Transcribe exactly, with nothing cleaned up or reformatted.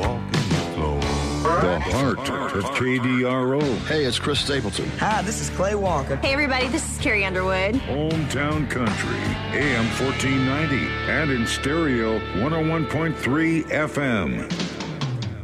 walking the floor. The heart of K D R O. Hey, it's Chris Stapleton. Hi, this is Clay Walker. Hey, everybody, this is Carrie Underwood. Hometown Country, A M fourteen ninety, and in stereo, one oh one point three F M.